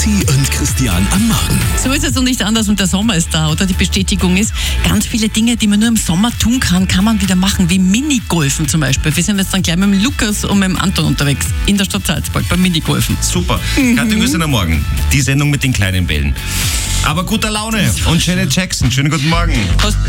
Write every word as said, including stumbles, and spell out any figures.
Steffi und Christian am Morgen. So ist es und nicht anders und der Sommer ist da, oder? Die Bestätigung ist, ganz viele Dinge, die man nur im Sommer tun kann, kann man wieder machen, wie Minigolfen zum Beispiel. Wir sind jetzt dann gleich mit dem Lukas und mit dem Anton unterwegs in der Stadt Salzburg beim Minigolfen. Super. Mhm. Katja Güssen am Morgen. Die Sendung mit den kleinen Bällen. Aber guter Laune und Janet Jackson. Schönen guten Morgen.